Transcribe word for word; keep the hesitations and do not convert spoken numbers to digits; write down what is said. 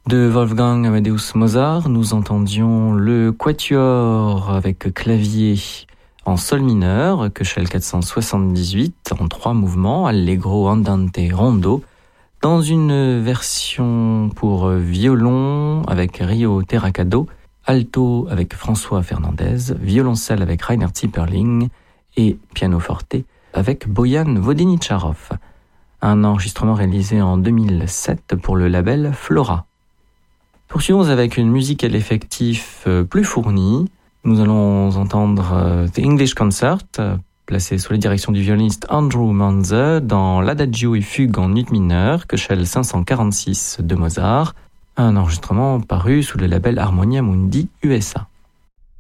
De Wolfgang Amadeus Mozart, nous entendions le quatuor avec clavier en sol mineur, Köchel quatre cent soixante-dix-huit, en trois mouvements, Allegro, Andante, Rondo, dans une version pour violon avec Rio Terracado, alto avec François Fernandez, violoncelle avec Rainer Zipperling et pianoforte avec Boyan Vodeničarov. Un enregistrement réalisé en deux mille sept pour le label Flora. Poursuivons avec une musique à l'effectif plus fournie. Nous allons entendre The English Concert, placé sous la direction du violoniste Andrew Manze dans l'Adagio et Fugue en ut mineur, Köchel cinq cent quarante-six de Mozart, un enregistrement paru sous le label Harmonia Mundi U S A.